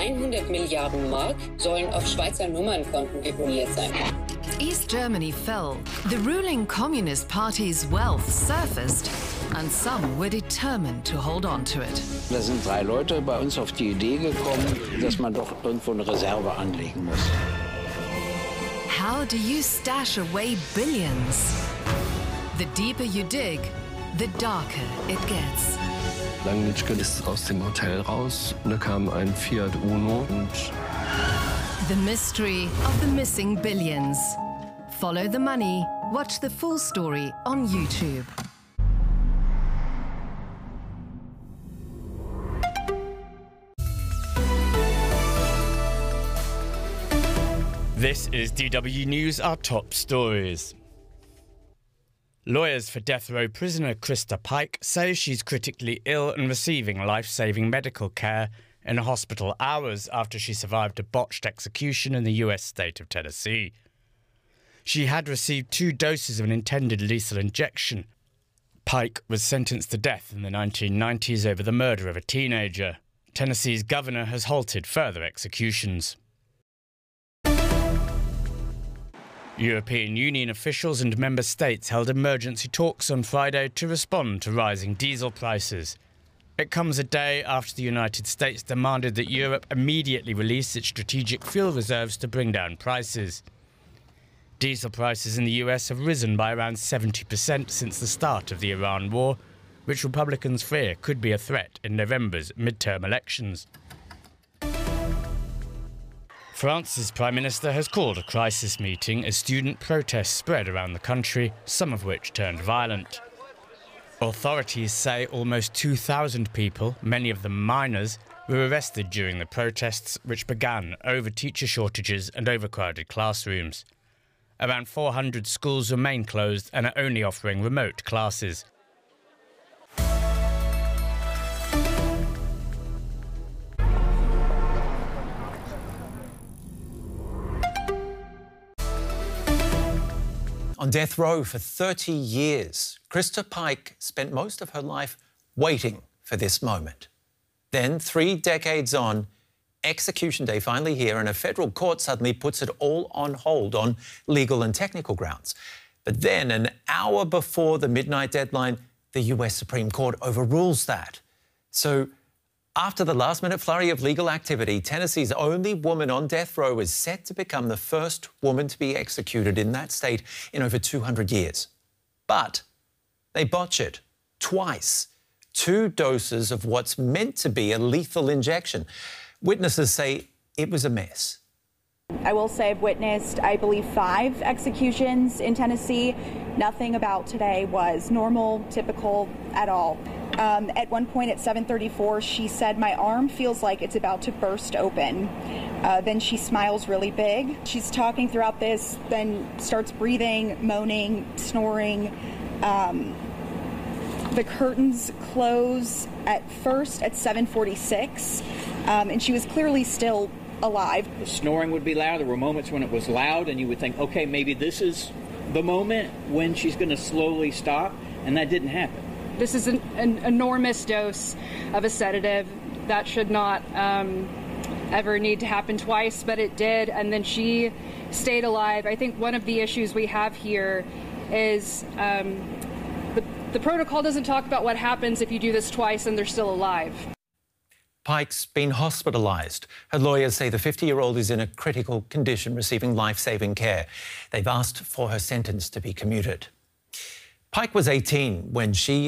100 Milliarden Mark sollen auf Schweizer Nummernkonten deponiert sein. East Germany fell, the ruling Communist Party's wealth surfaced, and some were determined to hold on to it. Da sind 3 Leute bei uns auf die Idee gekommen, dass man doch irgendwo eine Reserve anlegen muss. How do you stash away billions? The deeper you dig, the darker it gets. Langnitschke ist aus dem Hotel raus. Da kam ein Fiat Uno und... The mystery of the missing billions. Follow the money. Watch the full story on YouTube. This is DW News, our top stories. Lawyers for death row prisoner Krista Pike say she's critically ill and receiving life-saving medical care in a hospital hours after she survived a botched execution in the US state of Tennessee. She had received 2 doses of an intended lethal injection. Pike was sentenced to death in the 1990s over the murder of a teenager. Tennessee's governor has halted further executions. European Union officials and member states held emergency talks on Friday to respond to rising diesel prices. It comes a day after the United States demanded that Europe immediately release its strategic fuel reserves to bring down prices. Diesel prices in the US have risen by around 70% since the start of the Iran war, which Republicans fear could be a threat in November's midterm elections. France's Prime Minister has called a crisis meeting as student protests spread around the country, some of which turned violent. Authorities say almost 2,000 people, many of them minors, were arrested during the protests, which began over teacher shortages and overcrowded classrooms. Around 400 schools remain closed and are only offering remote classes. On death row for 30 years, Krista Pike spent most of her life waiting for this moment. Then, 3 decades on, execution day finally here, and a federal court suddenly puts it all on hold on legal and technical grounds. But then, an hour before the midnight deadline, the US Supreme Court overrules that. So, after the last-minute flurry of legal activity, Tennessee's only woman on death row is set to become the first woman to be executed in that state in over 200 years. But they botch it twice. 2 doses of what's meant to be a lethal injection. Witnesses say it was a mess. I will say I've witnessed, I believe, 5 executions in Tennessee. Nothing about today was normal, typical at all. At one point at 7:34, she said, "My arm feels like it's about to burst open." Then she smiles really big. She's talking throughout this, then starts breathing, moaning, snoring. The curtains close at first at 7:46, and she was clearly still alive. The snoring would be loud. There were moments when it was loud, and you would think, okay, maybe this is the moment when she's going to slowly stop, and that didn't happen. This is an enormous dose of a sedative that should not ever need to happen twice, but it did, and then she stayed alive. I think one of the issues we have here is the protocol doesn't talk about what happens if you do this twice and they're still alive. Pike's been hospitalised. Her lawyers say the 50-year-old is in a critical condition, receiving life-saving care. They've asked for her sentence to be commuted. Pike was 18 when she